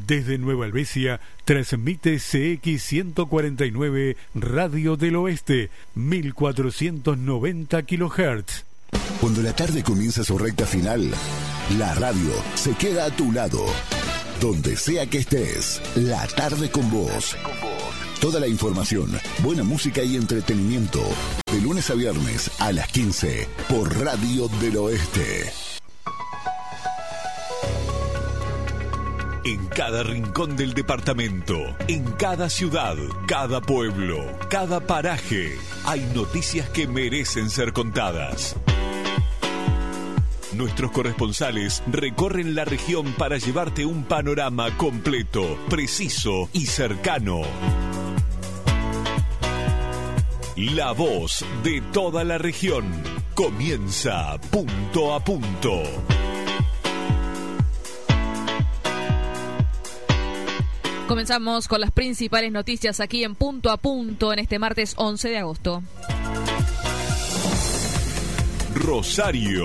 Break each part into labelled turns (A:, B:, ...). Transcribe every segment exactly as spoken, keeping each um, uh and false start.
A: Desde Nueva Helvecia, transmite C X ciento cuarenta y nueve Radio del Oeste, mil cuatrocientos noventa kilohertz.
B: Cuando la tarde comienza su recta final, la radio se queda a tu lado. Donde sea que estés, la tarde con vos. Toda la información, buena música y entretenimiento, de lunes a viernes a las quince, por Radio del Oeste.
C: En cada rincón del departamento, en cada ciudad, cada pueblo, cada paraje, hay noticias que merecen ser contadas. Nuestros corresponsales recorren la región para llevarte un panorama completo, preciso y cercano. La voz de toda la región comienza punto a punto.
D: Comenzamos con las principales noticias aquí en Punto a Punto en este martes once de agosto.
C: Rosario.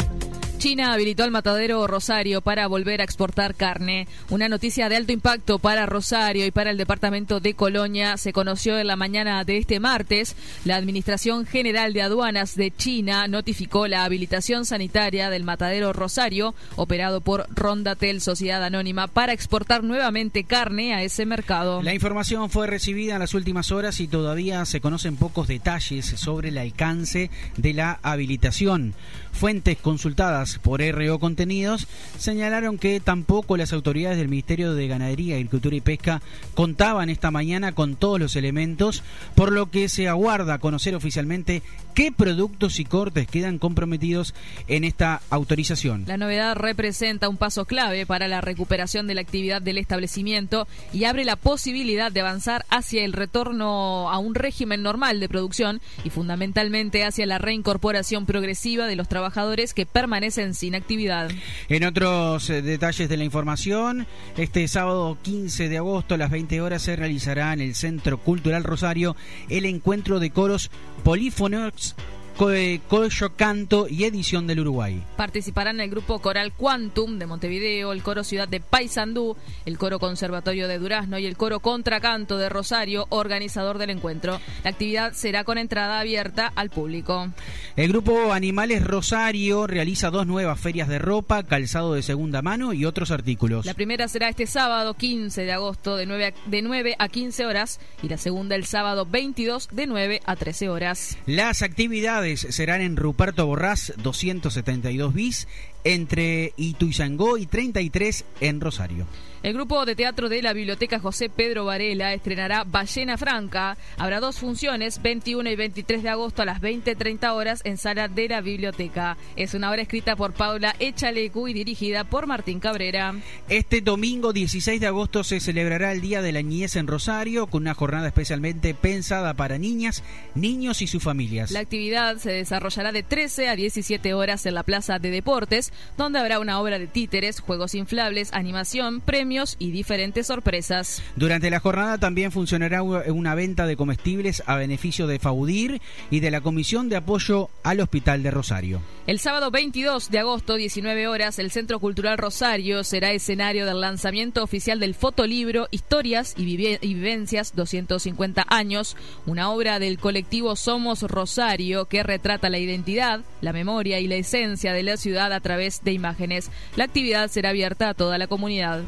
D: China habilitó al matadero Rosario para volver a exportar carne. Una noticia de alto impacto para Rosario y para el departamento de Colonia se conoció en la mañana de este martes. La Administración General de Aduanas de China notificó la habilitación sanitaria del matadero Rosario, operado por Rondatel Sociedad Anónima, para exportar nuevamente carne a ese mercado.
E: La información fue recibida en las últimas horas y todavía se conocen pocos detalles sobre el alcance de la habilitación. Fuentes consultadas por R O Contenidos señalaron que tampoco las autoridades del Ministerio de Ganadería, Agricultura y Pesca contaban esta mañana con todos los elementos, por lo que se aguarda conocer oficialmente qué productos y cortes quedan comprometidos en esta autorización.
D: La novedad representa un paso clave para la recuperación de la actividad del establecimiento y abre la posibilidad de avanzar hacia el retorno a un régimen normal de producción y fundamentalmente hacia la reincorporación progresiva de los trabajadores que permanecen sin actividad.
E: En otros eh, detalles de la información, este sábado quince de agosto a las veinte horas se realizará en el Centro Cultural Rosario el encuentro de coros polífonos Collo Canto y Edición del Uruguay.
D: Participarán el grupo coral Quantum de Montevideo, el coro Ciudad de Paysandú, el coro Conservatorio de Durazno y el coro Contracanto de Rosario, organizador del encuentro. La actividad será con entrada abierta al público.
E: El grupo Animales Rosario realiza dos nuevas ferias de ropa, calzado de segunda mano y otros artículos.
D: La primera será este sábado quince de agosto de nueve a, de nueve a quince horas y la segunda el sábado veintidós de nueve a trece horas.
E: Las actividades serán en Ruperto Borrás doscientos setenta y dos bis, entre Ituzaingó y treinta y tres en Rosario.
D: El grupo de teatro de la Biblioteca José Pedro Varela estrenará Ballena Franca. Habrá dos funciones, veintiuno y veintitrés de agosto a las veinte treinta horas en sala de la biblioteca. Es una obra escrita por Paula Echalecu y dirigida por Martín Cabrera.
E: Este domingo dieciséis de agosto se celebrará el Día de la Niñez en Rosario, con una jornada especialmente pensada para niñas, niños y sus familias.
D: La actividad se desarrollará de trece a diecisiete horas en la Plaza de Deportes, donde habrá una obra de títeres, juegos inflables, animación, premios y diferentes sorpresas.
E: Durante la jornada también funcionará una venta de comestibles a beneficio de FAUDIR y de la Comisión de Apoyo al Hospital de Rosario.
D: El sábado veintidós de agosto, diecinueve horas, el Centro Cultural Rosario será escenario del lanzamiento oficial del fotolibro Historias y, Vive- y Vivencias doscientos cincuenta años, una obra del colectivo Somos Rosario que retrata la identidad, la memoria y la esencia de la ciudad a través de imágenes. La actividad será abierta a toda la comunidad.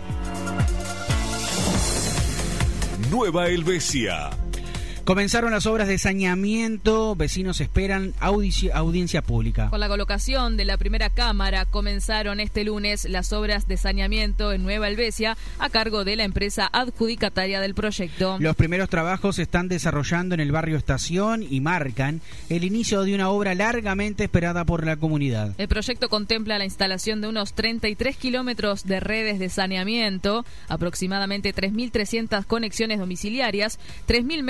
C: Nueva Helvecia.
E: Comenzaron las obras de saneamiento, vecinos esperan audici- audiencia pública.
D: Con la colocación de la primera cámara comenzaron este lunes las obras de saneamiento en Nueva Helvecia a cargo de la empresa adjudicataria del proyecto.
E: Los primeros trabajos se están desarrollando en el barrio Estación y marcan el inicio de una obra largamente esperada por la comunidad.
D: El proyecto contempla la instalación de unos treinta y tres kilómetros de redes de saneamiento, aproximadamente tres mil trescientas conexiones domiciliarias, tres mil metros de tubería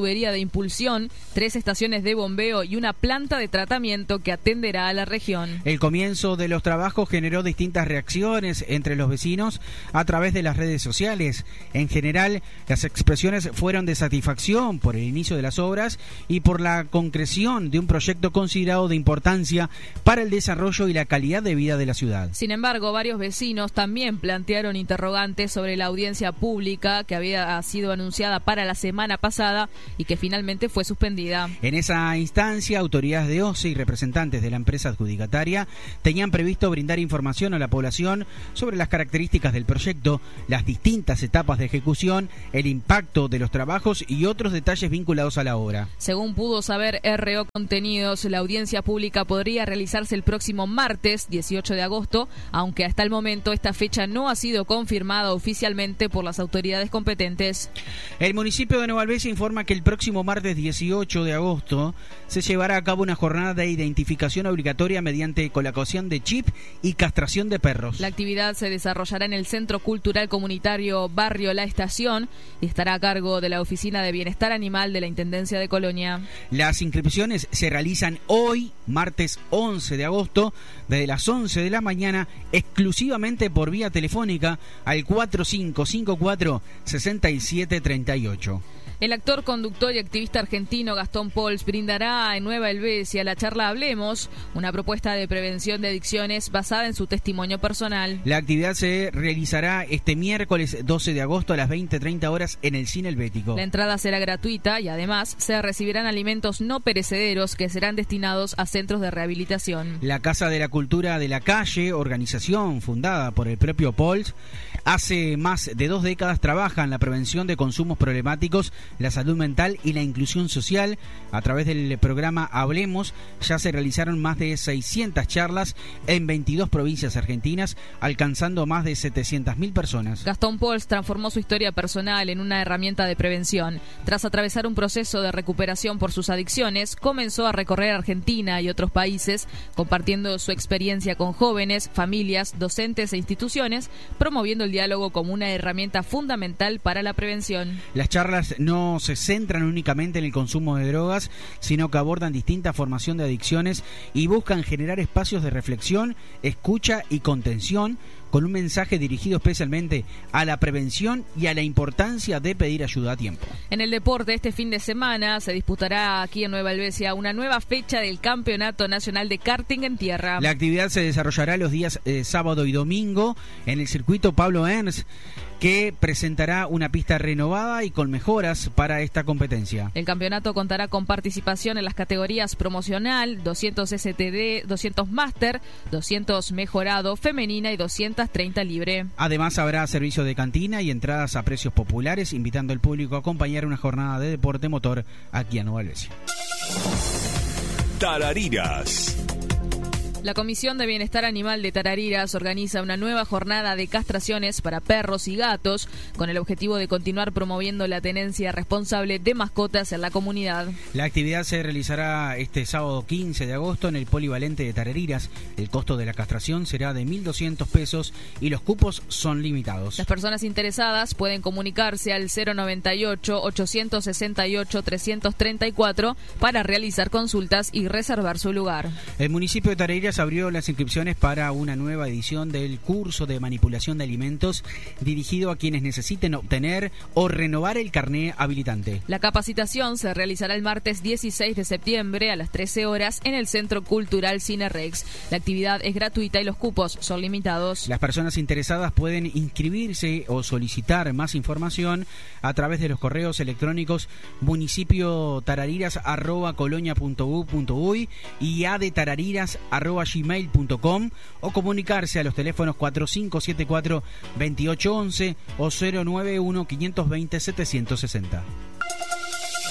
D: tubería de impulsión, tres estaciones de bombeo y una planta de tratamiento que atenderá a la región.
E: El comienzo de los trabajos generó distintas reacciones entre los vecinos a través de las redes sociales. En general, las expresiones fueron de satisfacción por el inicio de las obras y por la concreción de un proyecto considerado de importancia para el desarrollo y la calidad de vida de la ciudad.
D: Sin embargo, varios vecinos también plantearon interrogantes sobre la audiencia pública que había sido anunciada para la semana pasada y que finalmente fue suspendida.
E: En esa instancia, autoridades de O C E y representantes de la empresa adjudicataria tenían previsto brindar información a la población sobre las características del proyecto, las distintas etapas de ejecución, el impacto de los trabajos y otros detalles vinculados a la obra.
D: Según pudo saber R O Contenidos, la audiencia pública podría realizarse el próximo martes dieciocho de agosto, aunque hasta el momento esta fecha no ha sido confirmada oficialmente por las autoridades competentes.
E: El municipio de Nueva Albesia informa que el próximo martes dieciocho de agosto se llevará a cabo una jornada de identificación obligatoria mediante colocación de chip y castración de perros.
D: La actividad se desarrollará en el Centro Cultural Comunitario Barrio La Estación y estará a cargo de la Oficina de Bienestar Animal de la Intendencia de Colonia.
E: Las inscripciones se realizan hoy, martes once de agosto, desde las once de la mañana, exclusivamente por vía telefónica al cuatro cinco cinco cuatro, seis siete tres ocho.
D: El actor, conductor y activista argentino Gastón Pauls brindará en Nueva Helvecia la charla Hablemos, una propuesta de prevención de adicciones basada en su testimonio personal.
E: La actividad se realizará este miércoles doce de agosto a las veinte treinta horas en el Cine Helvético.
D: La entrada será gratuita y además se recibirán alimentos no perecederos que serán destinados a centros de rehabilitación.
E: La Casa de la Cultura de la Calle, organización fundada por el propio Pauls, hace más de dos décadas trabaja en la prevención de consumos problemáticos, la salud mental y la inclusión social. A través del programa Hablemos ya se realizaron más de seiscientas charlas en veintidós provincias argentinas, alcanzando más de setecientas mil personas.
D: Gastón Pauls transformó su historia personal en una herramienta de prevención. Tras atravesar un proceso de recuperación por sus adicciones, comenzó a recorrer Argentina y otros países, compartiendo su experiencia con jóvenes, familias, docentes e instituciones, promoviendo el diálogo como una herramienta fundamental para la prevención.
E: Las charlas no se centran únicamente en el consumo de drogas, sino que abordan distinta formación de adicciones y buscan generar espacios de reflexión, escucha y contención, con un mensaje dirigido especialmente a la prevención y a la importancia de pedir ayuda a tiempo.
D: En el deporte, este fin de semana se disputará aquí en Nueva Helvecia una nueva fecha del Campeonato Nacional de Karting en Tierra.
E: La actividad se desarrollará los días eh, sábado y domingo en el circuito Pablo Ernst, que presentará una pista renovada y con mejoras para esta competencia.
D: El campeonato contará con participación en las categorías promocional, doscientos S T D, doscientos Master, doscientos Mejorado, Femenina y doscientos treinta Libre.
E: Además habrá servicio de cantina y entradas a precios populares, invitando al público a acompañar una jornada de deporte motor aquí en Nueva Helvecia.
C: Tarariras.
D: La Comisión de Bienestar Animal de Tarariras organiza una nueva jornada de castraciones para perros y gatos con el objetivo de continuar promoviendo la tenencia responsable de mascotas en la comunidad.
E: La actividad se realizará este sábado quince de agosto en el Polivalente de Tarariras. El costo de la castración será de mil doscientos pesos y los cupos son limitados.
D: Las personas interesadas pueden comunicarse al cero noventa y ocho, ochocientos sesenta y ocho, trescientos treinta y cuatro para realizar consultas y reservar su lugar.
E: El municipio de Tarariras abrió las inscripciones para una nueva edición del curso de manipulación de alimentos dirigido a quienes necesiten obtener o renovar el carné habilitante.
D: La capacitación se realizará el martes dieciséis de septiembre a las trece horas en el Centro Cultural Cine Rex. La actividad es gratuita y los cupos son limitados.
E: Las personas interesadas pueden inscribirse o solicitar más información a través de los correos electrónicos municipio tarariras arroba colonia punto u punto uy y adetarariras arroba gmail punto com o comunicarse a los teléfonos cuatro cinco siete cuatro, veintiocho once o cero nueve uno, quinientos veinte, setecientos sesenta.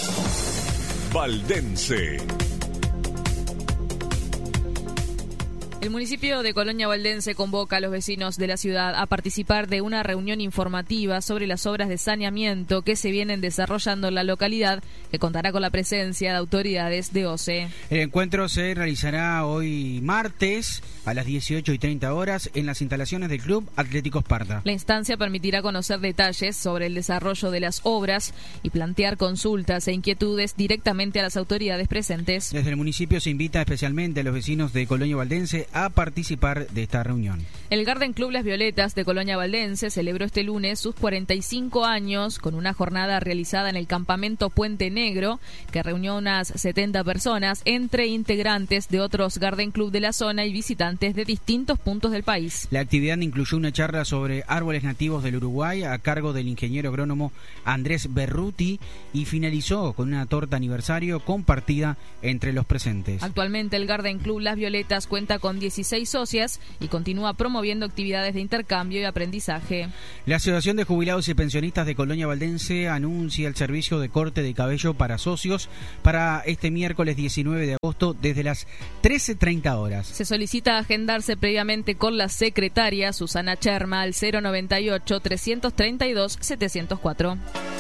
C: Valdense.
D: El municipio de Colonia Valdense convoca a los vecinos de la ciudad a participar de una reunión informativa sobre las obras de saneamiento que se vienen desarrollando en la localidad, que contará con la presencia de autoridades de O C E.
E: El encuentro se realizará hoy martes a las dieciocho y treinta horas en las instalaciones del Club Atlético Esparta.
D: La instancia permitirá conocer detalles sobre el desarrollo de las obras y plantear consultas e inquietudes directamente a las autoridades presentes.
E: Desde el municipio se invita especialmente a los vecinos de Colonia Valdense a participar de esta reunión.
D: El Garden Club Las Violetas de Colonia Valdense celebró este lunes sus cuarenta y cinco años con una jornada realizada en el campamento Puente Negro que reunió unas setenta personas entre integrantes de otros Garden Club de la zona y visitantes de distintos puntos del país.
E: La actividad incluyó una charla sobre árboles nativos del Uruguay a cargo del ingeniero agrónomo Andrés Berruti y finalizó con una torta aniversario compartida entre los presentes.
D: Actualmente el Garden Club Las Violetas cuenta con dieciséis socias y continúa promoviendo actividades de intercambio y aprendizaje.
E: La Asociación de Jubilados y Pensionistas de Colonia Valdense anuncia el servicio de corte de cabello para socios para este miércoles diecinueve de agosto desde las trece treinta horas.
D: Se solicita agendarse previamente con la secretaria Susana Cherma al cero noventa y ocho, trescientos treinta y dos, setecientos cuatro.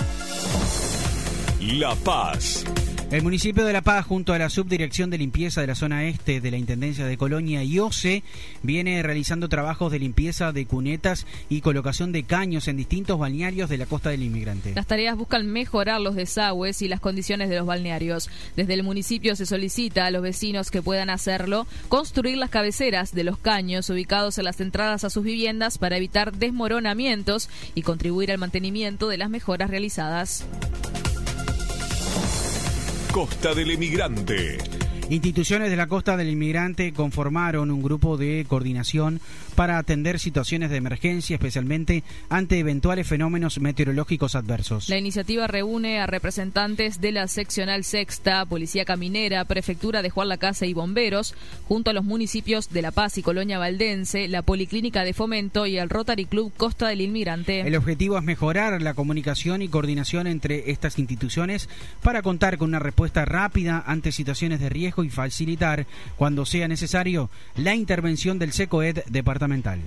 C: La Paz.
E: El municipio de La Paz, junto a la Subdirección de Limpieza de la Zona Este de la Intendencia de Colonia y O C E, viene realizando trabajos de limpieza de cunetas y colocación de caños en distintos balnearios de la Costa del Inmigrante.
D: Las tareas buscan mejorar los desagües y las condiciones de los balnearios. Desde el municipio se solicita a los vecinos que puedan hacerlo construir las cabeceras de los caños ubicados en las entradas a sus viviendas para evitar desmoronamientos y contribuir al mantenimiento de las mejoras realizadas.
C: Costa del Emigrante.
E: Instituciones de la Costa del Inmigrante conformaron un grupo de coordinación para atender situaciones de emergencia, especialmente ante eventuales fenómenos meteorológicos adversos.
D: La iniciativa reúne a representantes de la seccional sexta, Policía Caminera, Prefectura de Juan Lacase y Bomberos, junto a los municipios de La Paz y Colonia Valdense, la Policlínica de Fomento y el Rotary Club Costa del Inmigrante.
E: El objetivo es mejorar la comunicación y coordinación entre estas instituciones para contar con una respuesta rápida ante situaciones de riesgo y facilitar, cuando sea necesario, la intervención del SECOED departamental.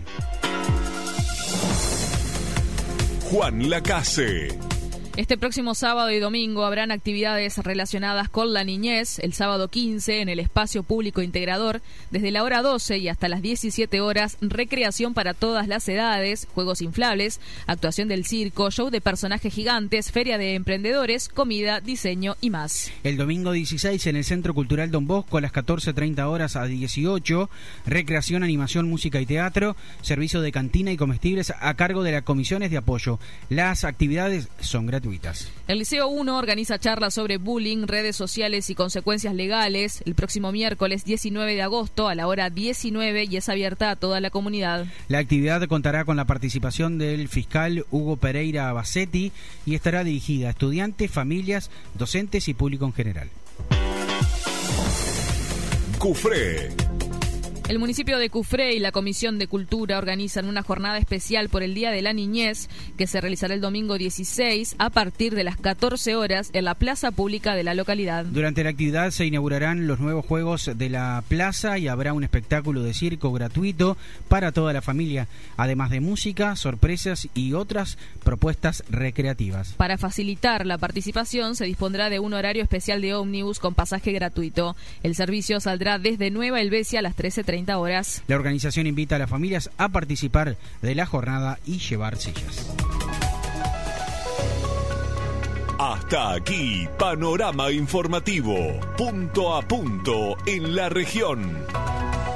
C: Juan Lacase.
D: Este próximo sábado y domingo habrán actividades relacionadas con la niñez, el sábado quince en el Espacio Público Integrador, desde la hora doce y hasta las diecisiete horas, recreación para todas las edades, juegos inflables, actuación del circo, show de personajes gigantes, feria de emprendedores, comida, diseño y más.
E: El domingo dieciséis en el Centro Cultural Don Bosco a las catorce treinta horas a dieciocho, recreación, animación, música y teatro, servicio de cantina y comestibles a cargo de las comisiones de apoyo. Las actividades son gratuitas.
D: El Liceo uno organiza charlas sobre bullying, redes sociales y consecuencias legales el próximo miércoles diecinueve de agosto a la hora diecinueve y es abierta a toda la comunidad.
E: La actividad contará con la participación del fiscal Hugo Pereira Bacetti y estará dirigida a estudiantes, familias, docentes y público en general.
C: Cufré.
D: El municipio de Cufré y la Comisión de Cultura organizan una jornada especial por el Día de la Niñez que se realizará el domingo dieciséis a partir de las catorce horas en la plaza pública de la localidad.
E: Durante la actividad se inaugurarán los nuevos juegos de la plaza y habrá un espectáculo de circo gratuito para toda la familia, además de música, sorpresas y otras propuestas recreativas.
D: Para facilitar la participación se dispondrá de un horario especial de ómnibus con pasaje gratuito. El servicio saldrá desde Nueva Helvecia a las trece treinta horas.
E: La organización invita a las familias a participar de la jornada y llevar sillas.
C: Hasta aquí, panorama informativo, punto a punto en la región.